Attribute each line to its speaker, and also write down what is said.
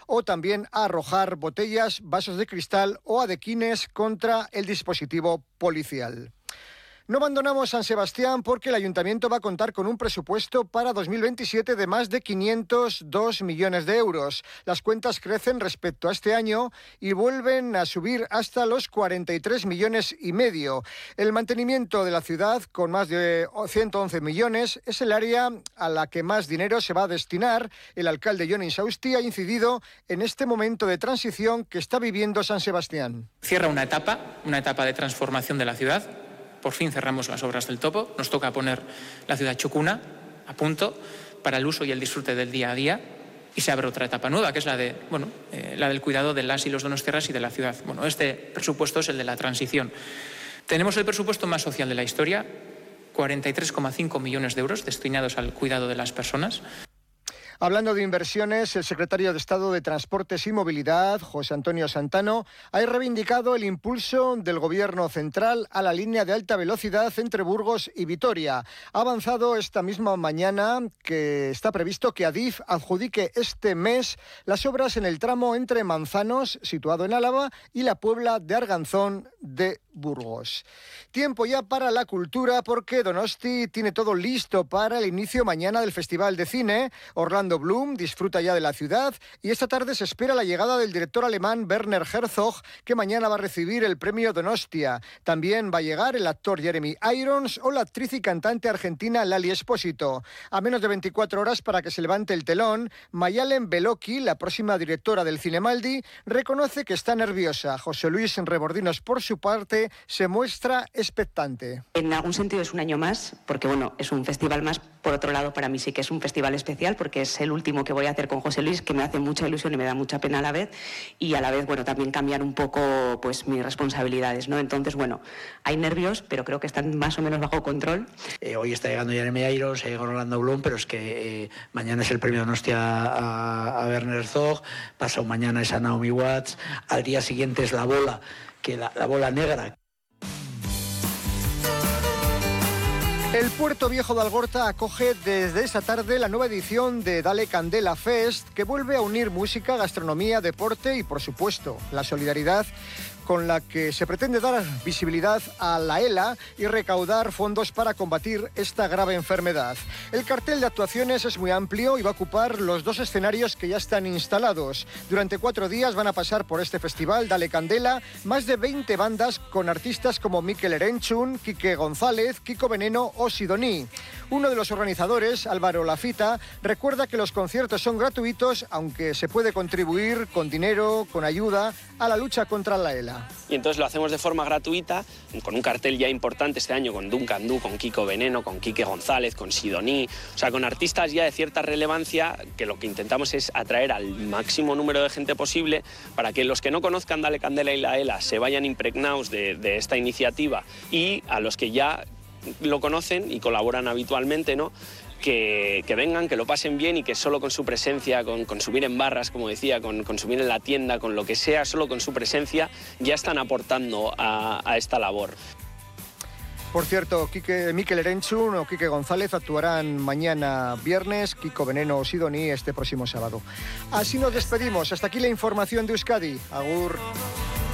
Speaker 1: o también a arrojar botellas, vasos de cristal o adequines contra el dispositivo policial. No abandonamos San Sebastián porque el Ayuntamiento va a contar con un presupuesto para 2027 de más de 502 millones de euros. Las cuentas crecen respecto a este año y vuelven a subir hasta los 43 millones y medio. El mantenimiento de la ciudad, con más de 111 millones, es el área a la que más dinero se va a destinar. El alcalde Jon Insaursti ha incidido en este momento de transición que está viviendo San Sebastián.
Speaker 2: Cierra una etapa de transformación de la ciudad. Por fin cerramos las obras del topo, nos toca poner la ciudad chocuna a punto para el uso y el disfrute del día a día y se abre otra etapa nueva, que es la del cuidado de las y los donostiarras y de la ciudad. Este presupuesto es el de la transición. Tenemos el presupuesto más social de la historia, 43,5 millones de euros destinados al cuidado de las personas.
Speaker 1: Hablando de inversiones, el secretario de Estado de Transportes y Movilidad, José Antonio Santano, ha reivindicado el impulso del Gobierno central a la línea de alta velocidad entre Burgos y Vitoria. Ha avanzado esta misma mañana que está previsto que Adif adjudique este mes las obras en el tramo entre Manzanos, situado en Álava, y la Puebla de Arganzón de Burgos. Tiempo ya para la cultura porque Donosti tiene todo listo para el inicio mañana del Festival de Cine. Orlando Bloom disfruta ya de la ciudad y esta tarde se espera la llegada del director alemán Werner Herzog, que mañana va a recibir el premio Donostia. También va a llegar el actor Jeremy Irons o la actriz y cantante argentina Lali Espósito. A menos de 24 horas para que se levante el telón, Mayalen Beloki, la próxima directora del Cinemaldi, reconoce que está nerviosa. José Luis Rebordinos, por su parte, se muestra expectante.
Speaker 3: En algún sentido es un año más, porque es un festival más. Por otro lado, para mí sí que es un festival especial, porque es el último que voy a hacer con José Luis, que me hace mucha ilusión y me da mucha pena a la vez, y a la vez, también cambiar un poco mis responsabilidades, ¿no? Entonces, hay nervios, pero creo que están más o menos bajo control.
Speaker 4: Hoy está llegando Jeremy Irons, llega Orlando Bloom, pero es que mañana es el premio Donostia a Werner Herzog, pasado mañana es a Naomi Watts, al día siguiente es La Bola, que la bola negra.
Speaker 1: El Puerto Viejo de Algorta acoge desde esta tarde la nueva edición de Dale Candela Fest, que vuelve a unir música, gastronomía, deporte y, por supuesto, la solidaridad, con la que se pretende dar visibilidad a la ELA y recaudar fondos para combatir esta grave enfermedad. El cartel de actuaciones es muy amplio y va a ocupar los dos escenarios que ya están instalados. Durante 4 días van a pasar por este festival Dale Candela más de 20 bandas con artistas como Mikel Erenchun, Quique González, Kiko Veneno o Sidoní. Uno de los organizadores, Álvaro Lafita, recuerda que los conciertos son gratuitos, aunque se puede contribuir con dinero, con ayuda, a la lucha contra la ELA.
Speaker 5: Y entonces lo hacemos de forma gratuita, con un cartel ya importante este año, con Duncan Du, con Kiko Veneno, con Quique González, con Sidoní, con artistas ya de cierta relevancia, que lo que intentamos es atraer al máximo número de gente posible para que los que no conozcan Dale Candela y la ELA se vayan impregnados de esta iniciativa, y a los que ya lo conocen y colaboran habitualmente, ¿no?, que vengan, que lo pasen bien y que solo con su presencia, con subir en barras, como decía, con subir en la tienda, con lo que sea, solo con su presencia ya están aportando a esta labor.
Speaker 1: Por cierto, Mikel Erenchun o Quique González actuarán mañana viernes, Kiko Veneno o Sidoní este próximo sábado. Así nos despedimos. Hasta aquí la información de Euskadi. Agur.